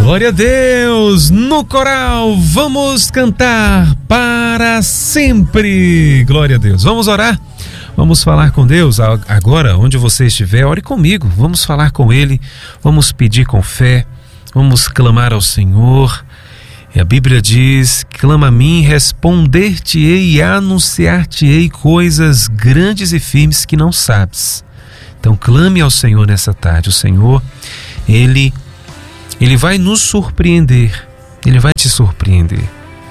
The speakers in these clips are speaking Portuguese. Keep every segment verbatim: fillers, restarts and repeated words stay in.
Glória a Deus! No coral, vamos cantar para sempre. Glória a Deus. Vamos orar? Vamos falar com Deus agora, onde você estiver, ore comigo. Vamos falar com Ele, vamos pedir com fé, vamos clamar ao Senhor. E a Bíblia diz: clama a mim, responder-te-ei e anunciar-te-ei coisas grandes e firmes que não sabes. Então clame ao Senhor nessa tarde. O Senhor, Ele, Ele vai nos surpreender. Ele vai te surpreender.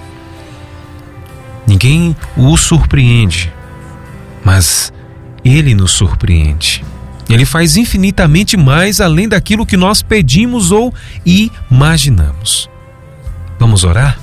Ninguém o surpreende, mas Ele nos surpreende. Ele faz infinitamente mais além daquilo que nós pedimos ou imaginamos. Vamos orar?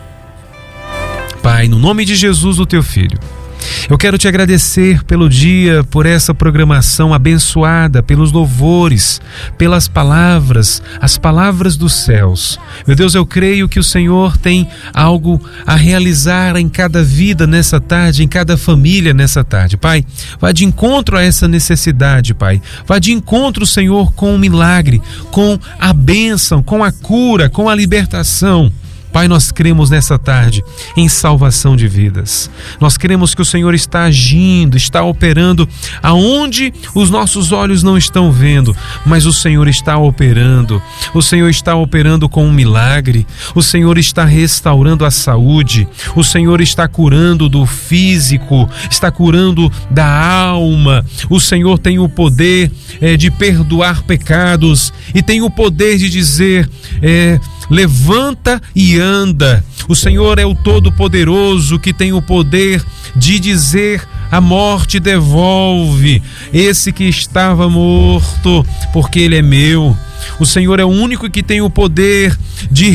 Pai, no nome de Jesus, o Teu Filho, eu quero Te agradecer pelo dia, por essa programação abençoada, pelos louvores, pelas palavras, as palavras dos céus. Meu Deus, eu creio que o Senhor tem algo a realizar em cada vida nessa tarde, em cada família nessa tarde. Pai, vá de encontro a essa necessidade, Pai. Vá de encontro, Senhor, com o milagre, com a bênção, com a cura, com a libertação. Pai, nós cremos nessa tarde em salvação de vidas. Nós cremos que o Senhor está agindo, está operando aonde os nossos olhos não estão vendo, mas o Senhor está operando. O Senhor está operando com um milagre. O Senhor está restaurando a saúde. O Senhor está curando do físico, está curando da alma. O Senhor tem o poder é, de perdoar pecados e tem o poder de dizer... É, levanta e anda. O Senhor é o Todo-Poderoso que tem o poder de dizer: a morte devolve esse que estava morto, porque ele é meu. O Senhor é o único que tem o poder de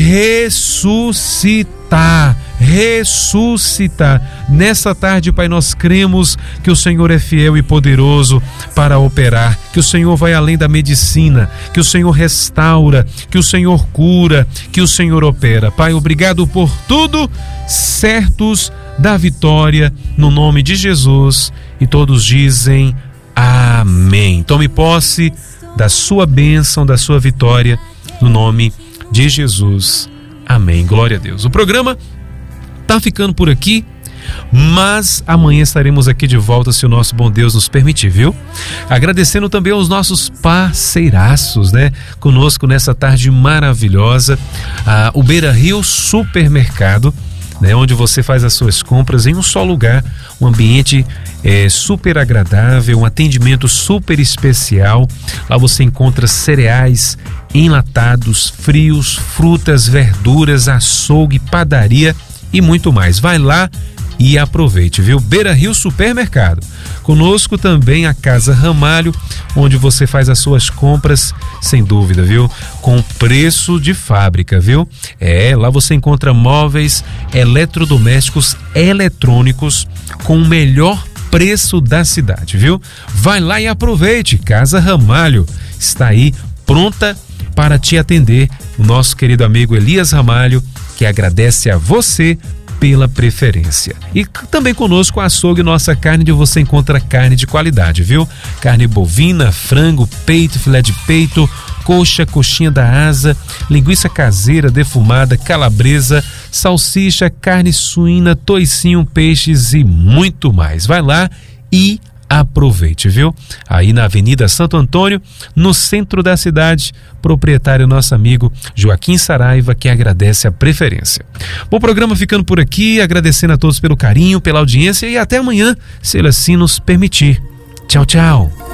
ressuscitar, ressuscitar. Nessa tarde, Pai, nós cremos que o Senhor é fiel e poderoso para operar, que o Senhor vai além da medicina, que o Senhor restaura, que o Senhor cura, que o Senhor opera. Pai, obrigado por tudo, certos da vitória, no nome de Jesus. E todos dizem amém. Tome posse da sua bênção, da sua vitória, no nome de Jesus. Amém. Glória a Deus. O programa tá ficando por aqui, mas amanhã estaremos aqui de volta, se o nosso bom Deus nos permitir, viu? Agradecendo também aos nossos parceiraços, né? Conosco nessa tarde maravilhosa, ah, o Beira Rio Supermercado, né, onde você faz as suas compras em um só lugar, um ambiente é, super agradável, um atendimento super especial. Lá você encontra cereais enlatados, frios, frutas, verduras, açougue, padaria e muito mais. Vai lá e aproveite, viu? Beira Rio Supermercado. Conosco também a Casa Ramalho, onde você faz as suas compras, sem dúvida, viu? Com preço de fábrica, viu? É, lá você encontra móveis, eletrodomésticos, eletrônicos, com o melhor preço da cidade, viu? Vai lá e aproveite. Casa Ramalho está aí, pronta para te atender. O nosso querido amigo Elias Ramalho, que agradece a você pela preferência. E também conosco a Açougue Nossa Carne, onde você encontra carne de qualidade, viu? Carne bovina, frango, peito, filé de peito, coxa, coxinha da asa, linguiça caseira, defumada, calabresa, salsicha, carne suína, toicinho, peixes e muito mais. Vai lá e aproveite, viu? Aí na Avenida Santo Antônio, no centro da cidade, proprietário nosso amigo Joaquim Saraiva, que agradece a preferência. Bom, programa ficando por aqui, agradecendo a todos pelo carinho, pela audiência e até amanhã, se ele assim nos permitir. Tchau, tchau.